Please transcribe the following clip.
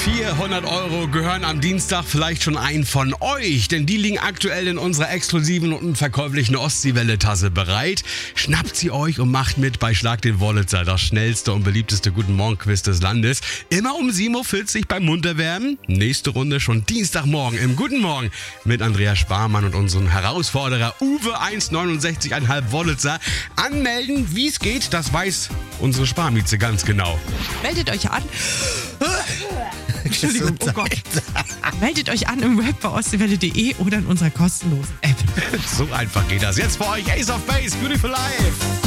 400 € gehören am Dienstag vielleicht schon ein von euch, denn die liegen aktuell in unserer exklusiven und unverkäuflichen Ostseewelle-Tasse bereit. Schnappt sie euch und macht mit bei Schlag den Wollitzer, das schnellste und beliebteste Guten-Morgen-Quiz des Landes. Immer um 7.40 Uhr beim Munterwerden. Nächste Runde schon Dienstagmorgen im Guten Morgen mit Andreas Sparmann und unserem Herausforderer Uwe 1,69,5 Wollitzer. Anmelden, wie es geht, das weiß unsere Sparmieze ganz genau. Meldet euch an. Entschuldigung, oh Gott. Meldet euch an im Web bei ostseewelle.de oder in unserer kostenlosen App. So einfach geht das. Jetzt für euch Ace of Base, Beautiful Life.